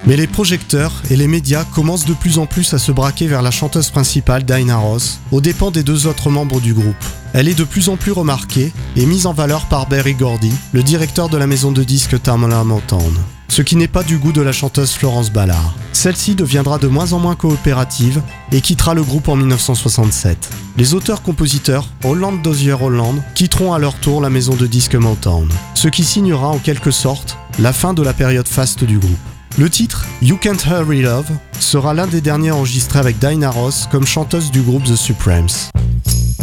Mais les projecteurs et les médias commencent de plus en plus à se braquer vers la chanteuse principale, Diana Ross, aux dépens des 2 autres membres du groupe. Elle est de plus en plus remarquée et mise en valeur par Berry Gordy, le directeur de la maison de disques Tamla Motown. Ce qui n'est pas du goût de la chanteuse Florence Ballard. Celle-ci deviendra de moins en moins coopérative et quittera le groupe en 1967. Les auteurs-compositeurs Holland Dozier Holland quitteront à leur tour la maison de disques Motown, ce qui signera en quelque sorte la fin de la période faste du groupe. Le titre You Can't Hurry Love sera l'un des derniers enregistrés avec Diana Ross comme chanteuse du groupe The Supremes.